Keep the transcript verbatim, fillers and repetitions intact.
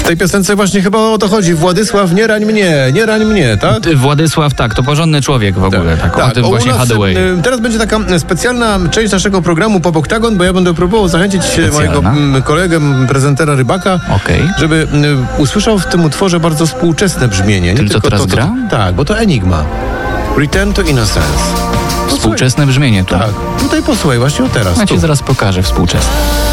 tej piosence właśnie chyba o to chodzi. Władysław, nie rań mnie, nie rań mnie, tak? Ty, Władysław, tak, to porządny człowiek w ogóle. Tak, tak, o tym o właśnie nas, Hathaway. y, Teraz będzie taka specjalna część naszego programu Pop Oktagon, bo ja będę próbował zachęcić Specjalna? mojego m, kolegę, m, prezentera Rybaka, Okej. żeby m, usłyszał w tym utworze bardzo współczesne brzmienie. Nie Tym, co tylko teraz to, gra? To, tak, bo to Enigma. Return to Innocence. Współczesne brzmienie tu. Tak, tutaj posłuchaj, właśnie o teraz. Ja tu. ci zaraz pokażę współczesne.